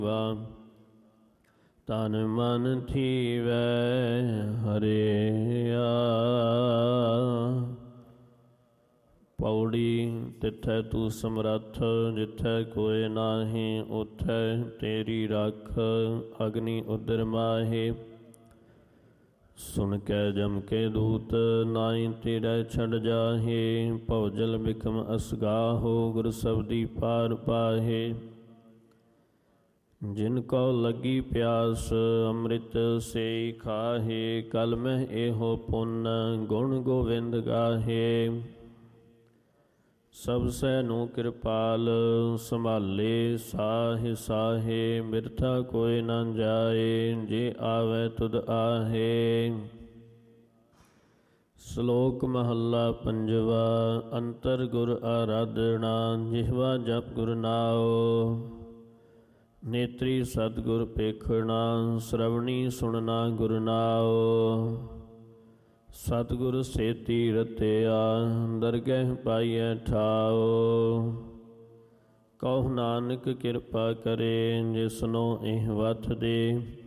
ਤਨ ਮਨ ਥੀਵੈ ਹਰਿਆ। ਪੌੜੀ ਤਿੱਥੈ ਤੂੰ ਸਮਰੱਥ, ਜਿੱਥੈ ਕੋਇ ਨਾਹੀਂ ਉਥੈ ਤੇਰੀ ਰੱਖ। ਅਗਨੀ ਉਦਰ ਮਾਹੇ, ਸੁਨ ਕੈ ਜਮ ਕੇ ਦੂਤ, ਨਾਹੀ ਤੇਰੇ ਛੱਡ ਜਾਹੇ। ਭਉਜਲ ਬਿਖਮ ਅਸਗਾਹੋ, ਗੁਰ ਸਬਦੀ ਪਾਰ ਪਾਹੇ। ਜਿਨ ਕੋ ਲੱਗੀ ਪਿਆਸ, ਅੰਮ੍ਰਿਤ ਸੇ ਖਾਹੇ। ਕਲ ਮਹਿ ਇਹੋ ਪੁੰਨ, ਗੁਣ ਗੋਵਿੰਦ ਗਾਹੇ। ਸਭ ਸੈ ਨੂੰ ਕਿਰਪਾਲ, ਸੰਭਾਲੇ ਸਾਹਿ ਸਾਹੇ। ਬਿਰਥਾ ਕੋਈ ਨਾ ਜਾਏ, ਜੇ ਆਵੈ ਤੁਧ ਆਹੇ। ਸ਼ਲੋਕ ਮਹੱਲਾ ਪੰਜਵਾ। ਅੰਤਰ ਗੁਰ ਆਰਾਧਨਾ, ਜਿਹਵਾ ਜਪ ਗੁਰ ਨਾਉ। ਨੇਤਰੀ ਸਤਿਗੁਰ ਪੇਖਣਾ, ਸ਼ਰਵਣੀ ਸੁਣਨਾ ਗੁਰ ਨਾਉ। ਸਤਿਗੁਰ ਸੇਤੀ ਰਤਿਆ, ਦਰਗਹਿ ਪਾਈਐ ਠਾਉ। ਕਹੋ ਨਾਨਕ ਕਿਰਪਾ ਕਰੇ, ਜਿਸਨੋ ਇਹ ਵਤ ਦੇ।